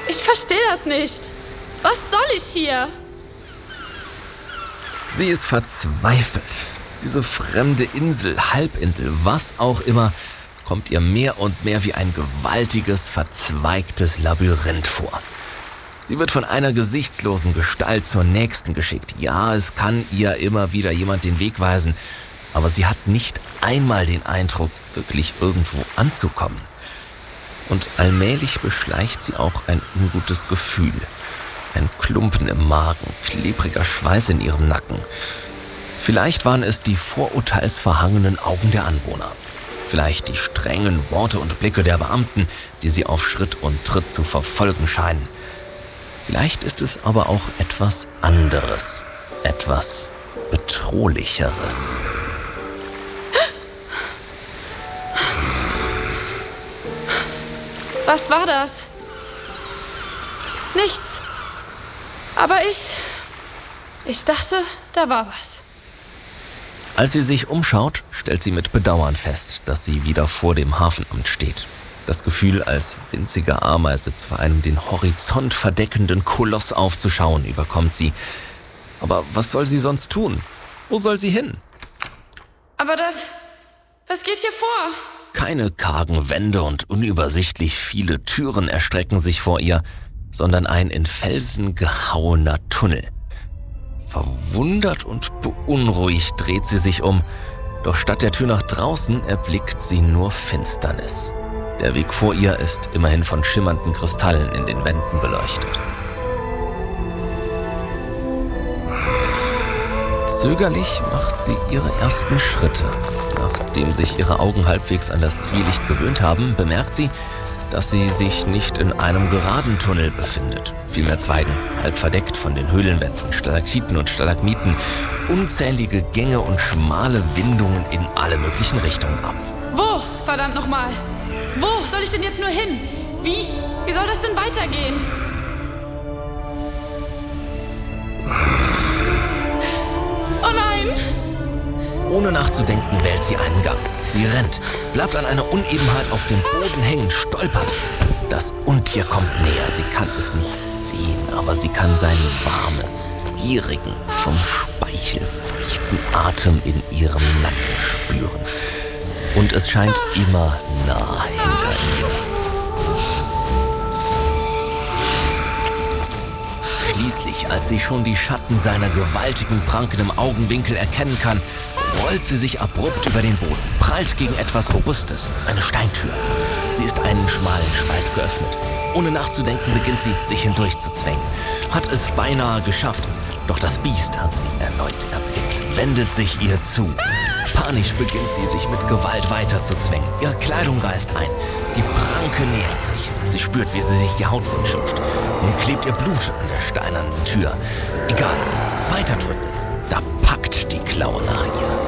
Ich verstehe das nicht. Was soll ich hier? Sie ist verzweifelt. Diese fremde Insel, Halbinsel, was auch immer, kommt ihr mehr und mehr wie ein gewaltiges, verzweigtes Labyrinth vor. Sie wird von einer gesichtslosen Gestalt zur nächsten geschickt. Ja, es kann ihr immer wieder jemand den Weg weisen, aber sie hat nicht einmal den Eindruck, wirklich irgendwo anzukommen. Und allmählich beschleicht sie auch ein ungutes Gefühl. Ein Klumpen im Magen, klebriger Schweiß in ihrem Nacken. Vielleicht waren es die vorurteilsverhangenen Augen der Anwohner. Vielleicht die strengen Worte und Blicke der Beamten, die sie auf Schritt und Tritt zu verfolgen scheinen. Vielleicht ist es aber auch etwas anderes, etwas Bedrohlicheres. Was war das? Nichts. Aber ich dachte, da war was. Als sie sich umschaut, stellt sie mit Bedauern fest, dass sie wieder vor dem Hafenamt steht. Das Gefühl, als winzige Ameise zu einem den Horizont verdeckenden Koloss aufzuschauen, überkommt sie. Aber was soll sie sonst tun? Wo soll sie hin? Aber was geht hier vor? Keine kargen Wände und unübersichtlich viele Türen erstrecken sich vor ihr, sondern ein in Felsen gehauener Tunnel. Verwundert und beunruhigt dreht sie sich um, doch statt der Tür nach draußen erblickt sie nur Finsternis. Der Weg vor ihr ist immerhin von schimmernden Kristallen in den Wänden beleuchtet. Zögerlich macht sie ihre ersten Schritte. Nachdem sich ihre Augen halbwegs an das Zwielicht gewöhnt haben, bemerkt sie, dass sie sich nicht in einem geraden Tunnel befindet. Vielmehr zweigen, halb verdeckt von den Höhlenwänden, Stalaktiten und Stalagmiten, unzählige Gänge und schmale Windungen in alle möglichen Richtungen ab. Wo, verdammt nochmal? Wo soll ich denn jetzt nur hin? Wie soll das denn weitergehen? Oh nein! Ohne nachzudenken wählt sie einen Gang. Sie rennt, bleibt an einer Unebenheit auf dem Boden hängen, stolpert. Das Untier kommt näher. Sie kann es nicht sehen, aber sie kann seinen warmen, gierigen, vom Speichel feuchten Atem in ihrem Nacken spüren. Und es scheint immer nah hinter ihr. Schließlich, als sie schon die Schatten seiner gewaltigen Pranken im Augenwinkel erkennen kann, rollt sie sich abrupt über den Boden, prallt gegen etwas Robustes, eine Steintür. Sie ist einen schmalen Spalt geöffnet. Ohne nachzudenken beginnt sie, sich hindurchzuzwängen. Hat es beinahe geschafft, doch das Biest hat sie erneut erblickt, wendet sich ihr zu. Panisch beginnt sie, sich mit Gewalt weiterzuzwängen. Ihre Kleidung reißt ein. Die Pranke nähert sich. Sie spürt, wie sie sich die Haut wundschupft. Nun klebt ihr Blut an der steinernen Tür. Egal, weiter drücken. Da packt die Klaue nach ihr.